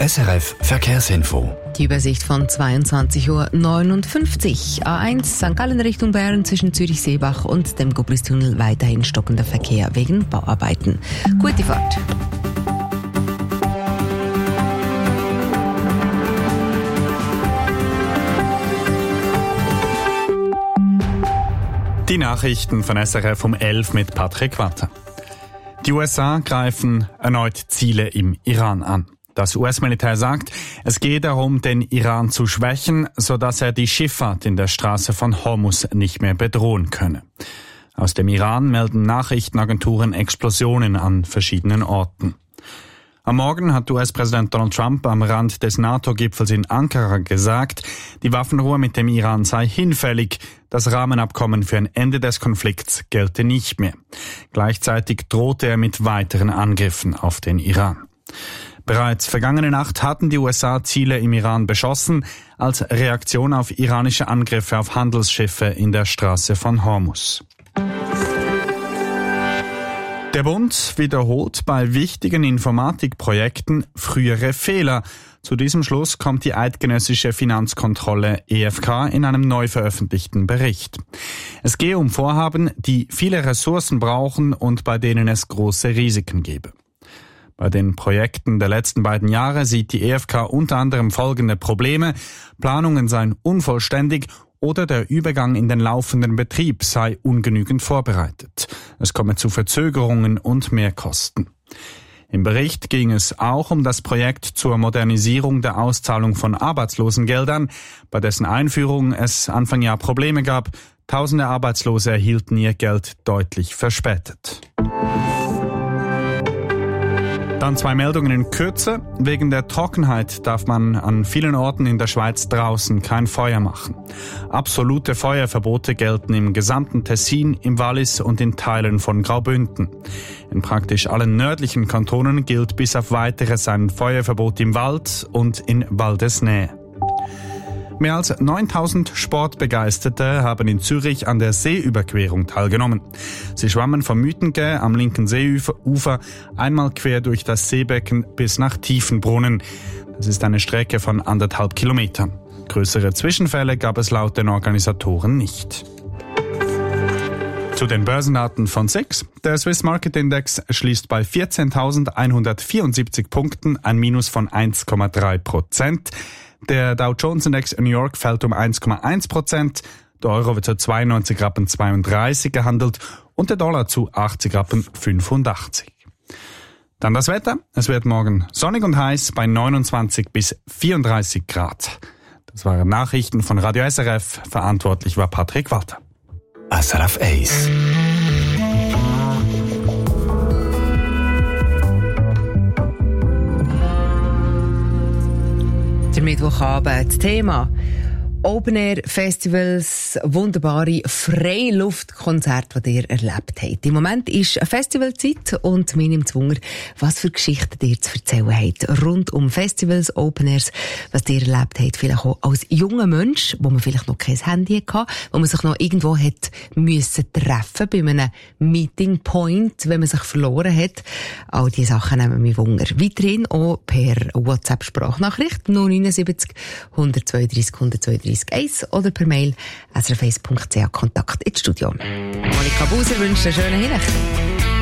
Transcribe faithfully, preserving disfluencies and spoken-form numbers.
S R F Verkehrsinfo. Die Übersicht von zweiundzwanzig Uhr neunundfünfzig. A eins Sankt Gallen Richtung Bern zwischen Zürich-Seebach und dem Gobristunnel weiterhin stockender Verkehr wegen Bauarbeiten. Gute Fahrt. Die Nachrichten von S R F um elf mit Patrick Watter. Die U S A greifen erneut Ziele im Iran an. Das U S-Militär sagt, es gehe darum, den Iran zu schwächen, sodass er die Schifffahrt in der Straße von Hormuz nicht mehr bedrohen könne. Aus dem Iran melden Nachrichtenagenturen Explosionen an verschiedenen Orten. Am Morgen hat U S-Präsident Donald Trump am Rand des NATO-Gipfels in Ankara gesagt, die Waffenruhe mit dem Iran sei hinfällig, das Rahmenabkommen für ein Ende des Konflikts gelte nicht mehr. Gleichzeitig drohte er mit weiteren Angriffen auf den Iran. Bereits vergangene Nacht hatten die U S A Ziele im Iran beschossen, als Reaktion auf iranische Angriffe auf Handelsschiffe in der Straße von Hormuz. Der Bund wiederholt bei wichtigen Informatikprojekten frühere Fehler. Zu diesem Schluss kommt die eidgenössische Finanzkontrolle E F K in einem neu veröffentlichten Bericht. Es gehe um Vorhaben, die viele Ressourcen brauchen und bei denen es große Risiken gebe. Bei den Projekten der letzten beiden Jahre sieht die E F K unter anderem folgende Probleme. Planungen seien unvollständig oder der Übergang in den laufenden Betrieb sei ungenügend vorbereitet. Es komme zu Verzögerungen und Mehrkosten. Im Bericht ging es auch um das Projekt zur Modernisierung der Auszahlung von Arbeitslosengeldern, bei dessen Einführung es Anfang Jahr Probleme gab. Tausende Arbeitslose erhielten ihr Geld deutlich verspätet. Dann zwei Meldungen in Kürze. Wegen der Trockenheit darf man an vielen Orten in der Schweiz draußen kein Feuer machen. Absolute Feuerverbote gelten im gesamten Tessin, im Wallis und in Teilen von Graubünden. In praktisch allen nördlichen Kantonen gilt bis auf Weiteres ein Feuerverbot im Wald und in Waldesnähe. Mehr als neuntausend Sportbegeisterte haben in Zürich an der Seeüberquerung teilgenommen. Sie schwammen vom Mythenge am linken Seeufer einmal quer durch das Seebecken bis nach Tiefenbrunnen. Das ist eine Strecke von anderthalb Kilometern. Größere Zwischenfälle gab es laut den Organisatoren nicht. Zu den Börsendaten von S I X. Der Swiss Market Index schließt bei vierzehntausendeinhundertvierundsiebzig Punkten, ein Minus von eins Komma drei Prozent. Der Dow Jones Index in New York fällt um eins Komma eins Prozent, der Euro wird zu zweiundneunzig Rappen zweiunddreißig gehandelt und der Dollar zu achtzig Rappen fünfundachtzig. Dann das Wetter. Es wird morgen sonnig und heiß bei neunundzwanzig bis vierunddreißig Grad. Das waren Nachrichten von Radio S R F. Verantwortlich war Patrick Walter. S R F eins. Der Mittwochabend, das Thema Open-Air-Festivals, wunderbare Freiluftkonzerte, die ihr erlebt habt. Im Moment ist eine Festivalzeit und mir nimmt es Wunder, was für Geschichten ihr zu erzählen habt. Rund um Festivals, Open-Airs, was ihr erlebt habt. Vielleicht auch als junger Mensch, wo man vielleicht noch kein Handy hatte, wo man sich noch irgendwo hat müssen treffen bei einem Meeting Point, wenn man sich verloren hat. All diese Sachen nehmen mich Wunder. Weiterhin auch per WhatsApp-Sprachnachricht null neun sieben null eins zwei drei null eins zwei drei eins oder per Mail s r f eins punkt c h Kontakt ins Studio. Monika Buser wünscht eine schöne Nacht.